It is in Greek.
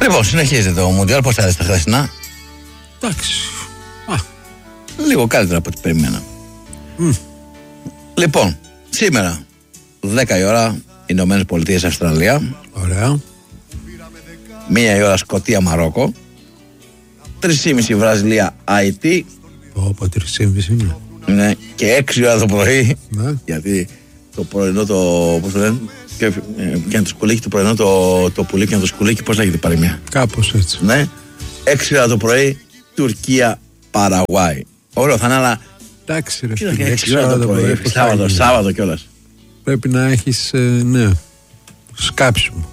Λοιπόν, συνεχίζεται το Μουντιάλ. Πώς θα τα χθεσινά? Εντάξει. Λίγο καλύτερα από ό,τι περιμένα. Λοιπόν, σήμερα 10 η ώρα Ηνωμένες Πολιτείες Αυστραλία. Ωραία. 1 η ώρα Σκωτία Μαρόκο. 3,5 Βραζιλία Αϊτή. Όπα, 3,5 είναι. Ναι, και 6 η ώρα το πρωί. Ναι. Γιατί το πρωινό το. Πώς το λένε? Και το σκουλίκι, το πρωινό το πουλί και το σκουλίκι, πώς λέγεται η παροιμία? Κάπως έτσι. Ναι. 6 η ώρα το πρωί Τουρκία Παραγουάη. Ωραίο, θα είναι, αλλά. Εντάξει, ρε Τι να φίλε. κάνει 6 η ώρα το πρωί, Σάββατο κιόλας. Πρέπει να έχεις, ναι, σκάψιμο.